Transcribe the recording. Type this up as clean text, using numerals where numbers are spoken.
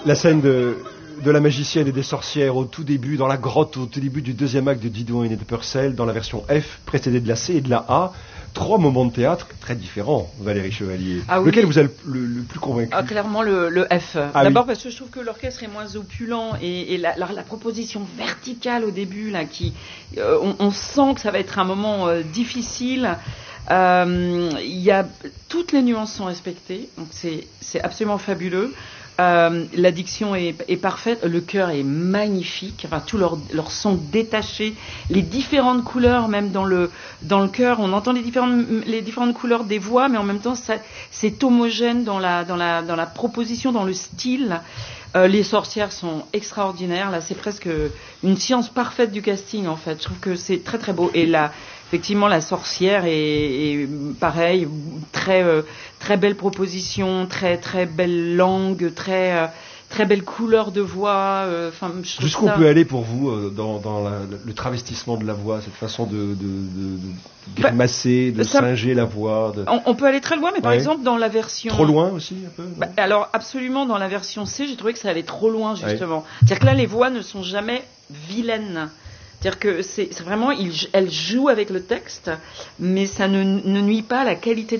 La scène de la magicienne et des sorcières au tout début, dans la grotte, au tout début du deuxième acte de Didon et de Purcell, dans la version F, précédée de la C et de la A. 3 moments de théâtre très différents, Valérie Chevalier. Ah oui. Lequel vous a le plus convaincu? Clairement le F. Ah D'abord oui. parce que je trouve que l'orchestre est moins opulent et la proposition verticale au début, là, on sent que ça va être un moment difficile. Toutes les nuances sont respectées, donc c'est absolument fabuleux. La diction est parfaite, le chœur est magnifique, enfin tout leur son détaché, les différentes couleurs même dans le chœur, on entend les différentes couleurs des voix, mais en même temps c'est homogène dans la proposition, dans le style. Les sorcières sont extraordinaires, là c'est presque une science parfaite du casting en fait. Je trouve que c'est très très beau, et là effectivement la sorcière est pareil, très belle proposition, très belle langue, très belle couleur de voix. Jusqu'où peut aller pour vous dans le travestissement de la voix, cette façon de grimacer, de singer la voix On peut aller très loin, mais par exemple dans la version... Trop loin aussi un peu alors absolument, dans la version C, j'ai trouvé que ça allait trop loin justement. C'est-à-dire que là les voix ne sont jamais vilaines. C'est-à-dire que c'est vraiment, elle joue avec le texte, mais ça ne nuit pas à la qualité